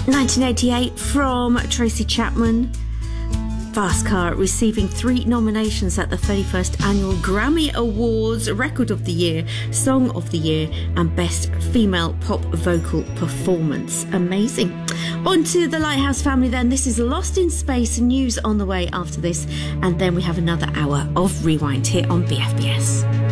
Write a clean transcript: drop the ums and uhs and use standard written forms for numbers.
1988 from Tracy Chapman. Fast Car receiving 3 nominations at the 31st Annual Grammy Awards, Record of the Year, Song of the Year and Best Female Pop Vocal Performance. Amazing. On to the Lighthouse family then. This is Lost in Space, news on the way after this, and then we have another hour of Rewind here on BFBS.